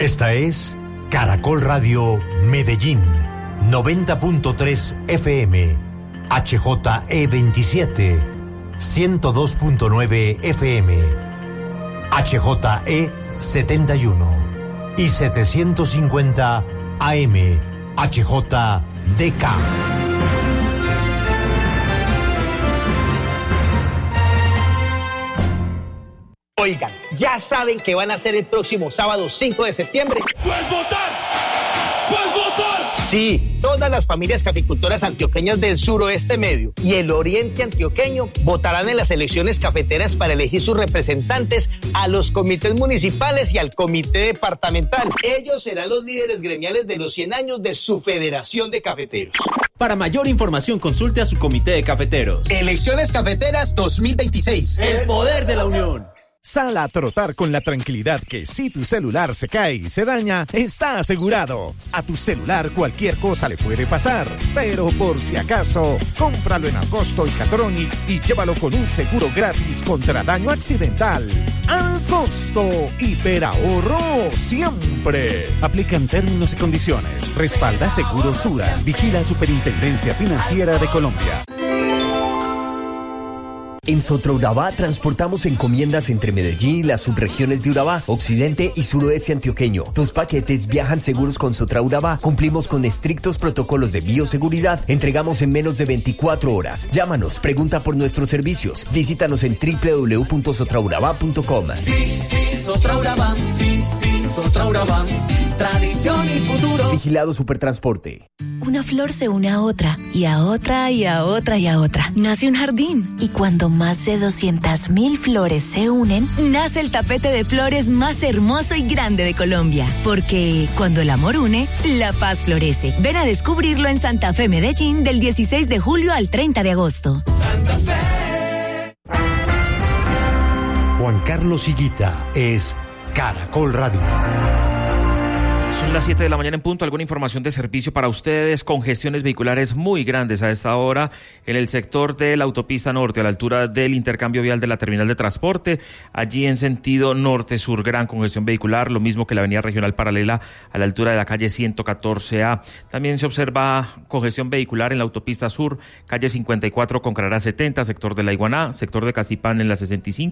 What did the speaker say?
Esta es Caracol Radio Medellín, 90.3 FM, HJE27, 102.9 FM, HJE71 y 750 AM, HJDK. Oigan, ¿ya saben qué van a hacer el próximo sábado 5 de septiembre? ¡Puedes votar! ¡Puedes votar! Sí, todas las familias caficultoras antioqueñas del suroeste medio y el oriente antioqueño votarán en las elecciones cafeteras para elegir sus representantes a los comités municipales y al comité departamental. Ellos serán los líderes gremiales de los 100 años de su Federación de Cafeteros. Para mayor información, consulte a su comité de cafeteros. Elecciones Cafeteras 2026. El poder de la unión. Sal a trotar con la tranquilidad que si tu celular se cae y se daña, está asegurado. A tu celular cualquier cosa le puede pasar, pero por si acaso, cómpralo en Alcosto y Catronics y llévalo con un seguro gratis contra daño accidental. Alcosto, hiperahorro siempre. Aplican términos y condiciones. Respalda Seguro Sura. Vigila Superintendencia Financiera de Colombia. En Sotraurabá transportamos encomiendas entre Medellín y las subregiones de Urabá, occidente y suroeste antioqueño. Tus paquetes viajan seguros con Sotraurabá. Cumplimos con estrictos protocolos de bioseguridad. Entregamos en menos de 24 horas. Llámanos, pregunta por nuestros servicios. Visítanos en www.sotraurabá.com. Sí, Sotraurabá. Sí, Sotraurabá. Tradición y futuro. Vigilado Supertransporte. Una flor se une a otra, y a otra, y a otra, y a otra. Nace un jardín. Y cuando más de 200,000 flores se unen, nace el tapete de flores más hermoso y grande de Colombia. Porque cuando el amor une, la paz florece. Ven a descubrirlo en Santa Fe, Medellín, del 16 de julio al 30 de agosto. Santa Fe. Juan Carlos Higuita es Caracol Radio. Son las 7 de la mañana en punto. Alguna información de servicio para ustedes. Congestiones vehiculares muy grandes a esta hora en el sector de la autopista norte, a la altura del intercambio vial de la terminal de transporte. Allí en sentido norte-sur, gran congestión vehicular, lo mismo que la avenida regional paralela a la altura de la calle 114A. También se observa congestión vehicular en la autopista sur, calle 54 con carrera 70, sector de La Iguaná, sector de Castipán en la 65.